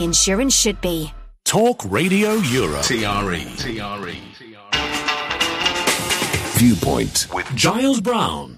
Insurance should be. Talk Radio Europe. TRE. Viewpoint with Giles Brown.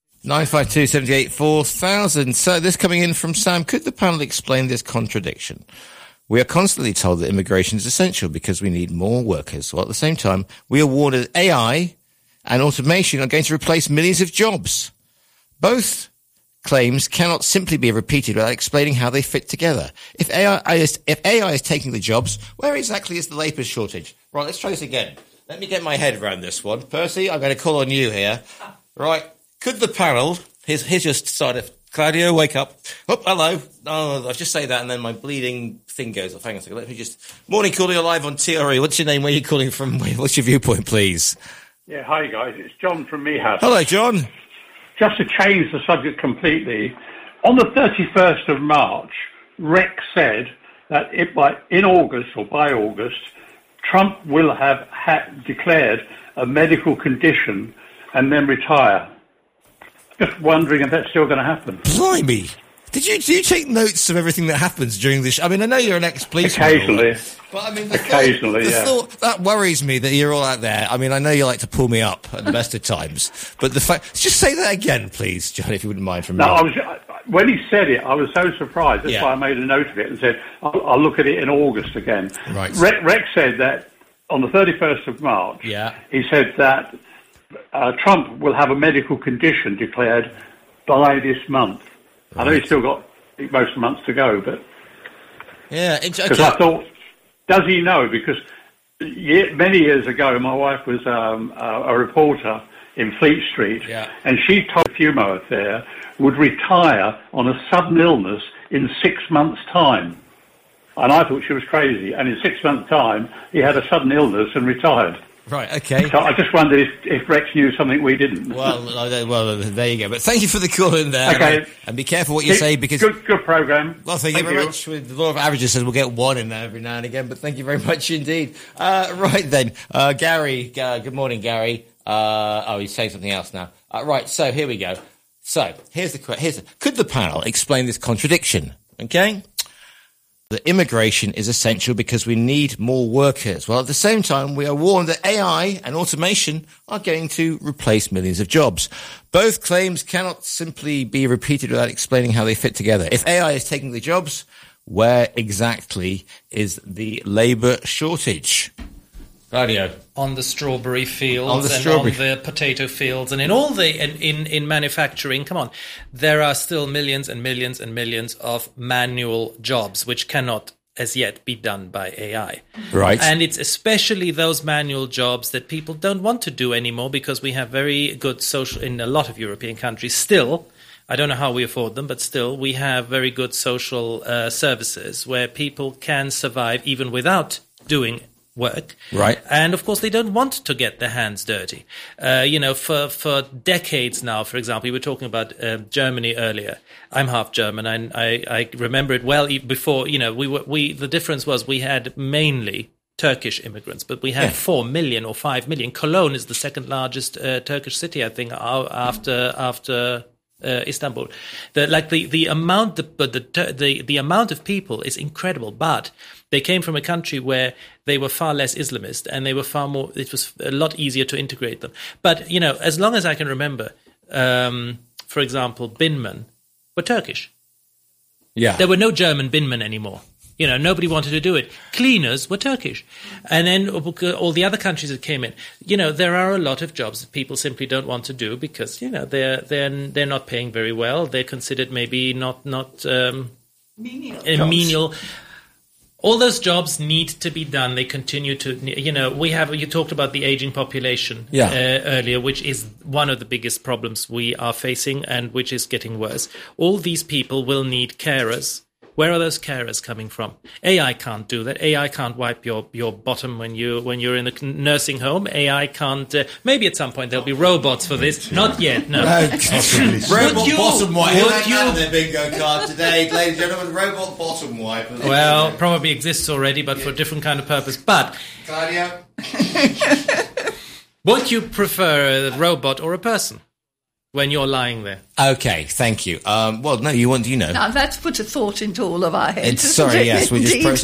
952 78 4000. So this coming in from Sam. Could the panel explain this contradiction? We are constantly told that immigration is essential because we need more workers. While at the same time, we are warned that AI and automation are going to replace millions of jobs. Both claims cannot simply be repeated without explaining how they fit together. If AI is taking the jobs, where exactly is the labour shortage? Right, let's try this again. Let me get my head around this one. Percy, I'm going to call on you here. Right, could the panel... Here's your side of... Claudio, wake up. Oh, hello. Oh, I'll just say that and then my bleeding thing goes off. Hang on a second. Let me just... Morning, Claudio, live on TRE. What's your name? Where are you calling from? What's your viewpoint, please? Yeah, hi, guys. It's John from Meehouse. Hello, John. Just to change the subject completely, on the 31st of March, Rex said that in August, or by August, Trump will have declared a medical condition and then retire. Just wondering if that's still going to happen. Blimey. Do you take notes of everything that happens during this? I mean, I know you're an ex-policeman. Occasionally. But I mean, Occasionally, yeah. That worries me that you're all out there. I mean, I know you like to pull me up at the best of times. But the fact... Just say that again, please, John, if you wouldn't mind from me. No, when he said it, I was so surprised. That's why I made a note of it and said, I'll look at it in August again. Right. Rex said that on the 31st of March, he said that Trump will have a medical condition declared by this month. Right. I know he's still got most months to go, but... Yeah, because I thought, does he know? Because many years ago, my wife was a reporter in Fleet Street, and she told Fumo there would retire on a sudden illness in 6 months' time. And I thought she was crazy. And in 6 months' time, he had a sudden illness and retired. Right, okay. So I just wondered if Rex knew something we didn't. Well, there you go. But thank you for the call in there. Okay. And be careful what you say because... Good programme. Well, thank you very much. The law of averages says we'll get one in there every now and again, but thank you very much indeed. Right then. Gary, good morning, Gary. He's saying something else now. Right, so here we go. So, here's the question. Could the panel explain this contradiction? Okay? That immigration is essential because we need more workers. Well, at the same time, we are warned that AI and automation are going to replace millions of jobs. Both claims cannot simply be repeated without explaining how they fit together. If AI is taking the jobs, where exactly is the labour shortage? Radio. On the strawberry fields on the potato fields and in all in manufacturing. Come on, there are still millions and millions and millions of manual jobs which cannot as yet be done by AI. Right. And it's especially those manual jobs that people don't want to do anymore because we have very good social in a lot of European countries still. I don't know how we afford them, but still we have very good social services where people can survive even without doing work. Right. And of course they don't want to get their hands dirty. For decades now, for example, we were talking about Germany earlier. I'm half German and I remember it well before, the difference was we had mainly Turkish immigrants, but we had 4 million or 5 million. Cologne is the second largest Turkish city, I think, after Istanbul. The amount of people is incredible, but they came from a country where they were far less Islamist and they were far more, it was a lot easier to integrate them. But, as long as I can remember, for example, binmen were Turkish. Yeah. There were no German binmen anymore. Nobody wanted to do it. Cleaners were Turkish. And then all the other countries that came in, there are a lot of jobs that people simply don't want to do because, they're not paying very well. They're considered maybe not menial. All those jobs need to be done. They continue to, you talked about the aging population earlier, which is one of the biggest problems we are facing and which is getting worse. All these people will need carers. Where are those carers coming from? AI can't do that. AI can't wipe your bottom when you're in a nursing home. AI can't. Maybe at some point there'll be robots for this. Not yet. No. Robot bottom wipe. Who had their bingo card today, ladies and gentlemen? Robot bottom wipe. Well, probably exists already, but for a different kind of purpose. But Claudia, would you prefer a robot or a person? when you're lying there. Okay, thank you. Well, no, you know. Now, that's put a thought into all of our heads. Sorry, yes, we're just